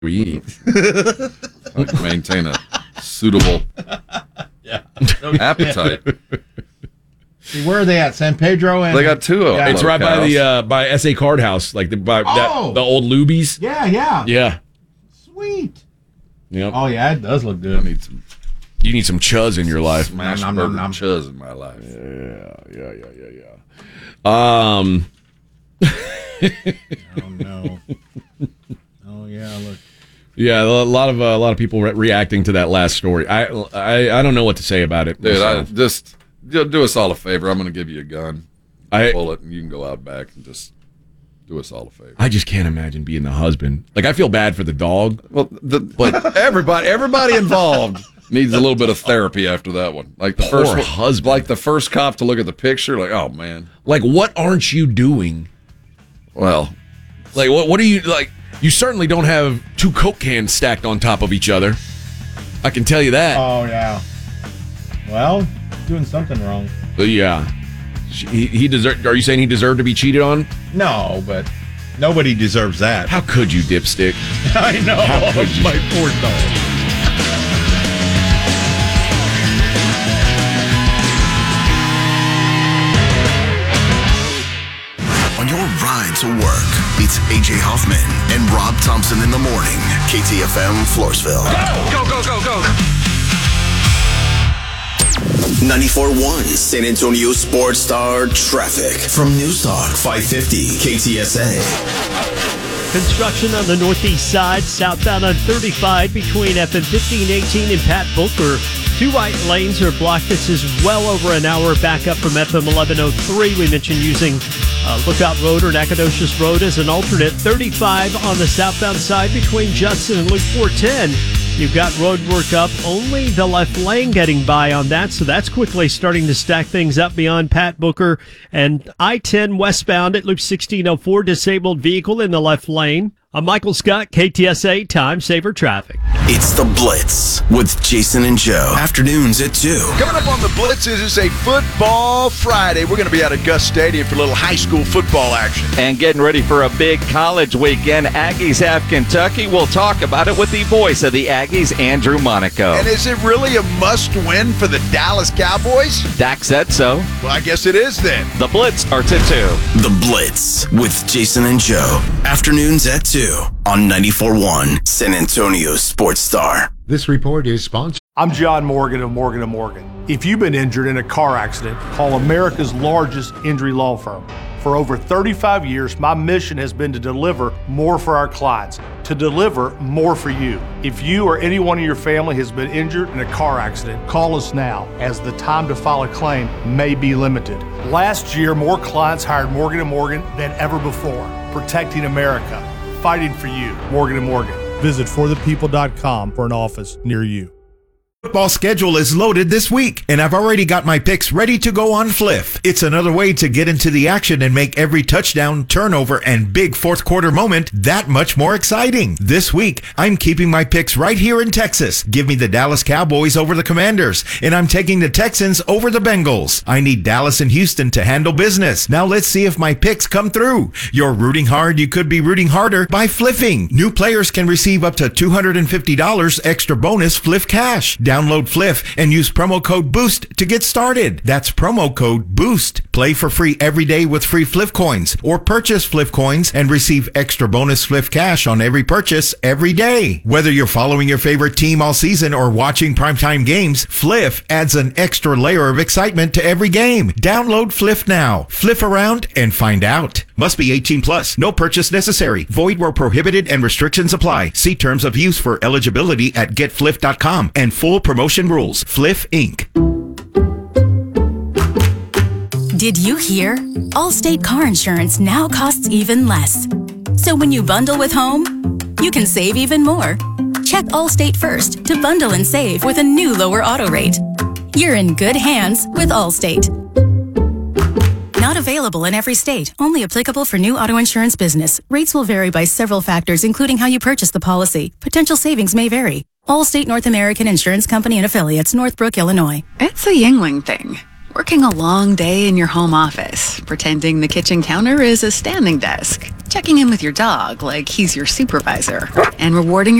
we eat. Maintain a suitable appetite. See, where are they at? San Pedro? And They got two of them. It's right by the by S.A. Card House, like the old Luby's. Yeah. Yeah. Sweet. Yep. Oh, yeah, it does look I good. need some You need some chuzz in your life. smash Nom, burger nom, nom. chuzz in my life. Oh, no. Oh, yeah, look. Yeah, a lot of people reacting to that last story. I don't know what to say about it. Dude, just do us all a favor. I'm going to give you a gun, bullet, and you can go out back and just do us all a favor. I just can't imagine being the husband. Like, I feel bad for the dog. Well, but everybody involved needs a little bit of therapy after that one. Like the Poor first husband. like the first cop to look at the picture, like, oh man. Like, what aren't you doing? Well, Like, what are you, like, you certainly don't have two Coke cans stacked on top of each other. I can tell you that. Oh, yeah. Well, doing something wrong. Yeah. He deserved, are you saying he deserved to be cheated on? No, but nobody deserves that. How could you, dipstick? I know. My poor dog. On your ride to work, it's AJ Hoffman and Rob Thompson in the morning. KTFM Floresville. Go, go, go, go. 94.1 San Antonio Sports Star traffic from Newstalk 550 KTSA. Construction on the northeast side, southbound on 35 between FM 1518 and Pat Booker. Two right lanes are blocked. This is well over an hour back up from FM 1103. We mentioned using Lookout Road or Nacogdoches Road as an alternate. 35 on the southbound side between Judson and Loop 410. You've got road work up, only the left lane getting by on that, so that's quickly starting to stack things up beyond Pat Booker. And I-10 westbound at Loop 1604, disabled vehicle in the left lane. I'm Michael Scott, KTSA Time Saver Traffic. It's The Blitz with Jason and Joe. Afternoons at 2. Coming up on the Blitzes is a Football Friday. We're going to be at Gus Stadium for a little high school football action. And getting ready for a big college weekend. Aggies have Kentucky. We'll talk about it with the voice of the Aggies, Andrew Monaco. And is it really a must-win for the Dallas Cowboys? Dak said so. Well, I guess it is then. The Blitz starts at 2. The Blitz with Jason and Joe. Afternoons at 2 on 94.1 San Antonio Sports Star. This report is sponsored. I'm John Morgan of Morgan & Morgan. If you've been injured in a car accident, call America's largest injury law firm. For over 35 years, my mission has been to deliver more for our clients, to deliver more for you. If you or anyone in your family has been injured in a car accident, call us now, as the time to file a claim may be limited. Last year, more clients hired Morgan & Morgan than ever before, protecting America, fighting for you. Morgan & Morgan. Visit forthepeople.com for an office near you. Football schedule is loaded this week, and I've already got my picks ready to go on Fliff. It's another way to get into the action and make every touchdown, turnover, and big fourth quarter moment that much more exciting. This week, I'm keeping my picks right here in Texas. Give me the Dallas Cowboys over the Commanders, and I'm taking the Texans over the Bengals. I need Dallas and Houston to handle business. Now let's see if my picks come through. You're rooting hard, you could be rooting harder by fliffing. New players can receive up to $250 extra bonus Fliff cash. Download Fliff and use promo code BOOST to get started. That's promo code BOOST. Play for free every day with free Fliff coins, or purchase Fliff coins and receive extra bonus Fliff cash on every purchase every day. Whether you're following your favorite team all season or watching primetime games, Fliff adds an extra layer of excitement to every game. Download Fliff now. Fliff around and find out. Must be 18 plus. No purchase necessary. Void where prohibited and restrictions apply. See terms of use for eligibility at getfliff.com and full promotion rules. Fliff Inc. Did you hear? Allstate car insurance now costs even less. So when you bundle with home, you can save even more. Check Allstate first to bundle and save with a new lower auto rate. You're in good hands with Allstate. Not available in every state. Only applicable for new auto insurance business. Rates will vary by several factors, including how you purchase the policy. Potential savings may vary. Allstate North American Insurance Company and Affiliates, Northbrook, Illinois. It's a Yingling thing. Working a long day in your home office, pretending the kitchen counter is a standing desk. checking in with your dog like he's your supervisor, and rewarding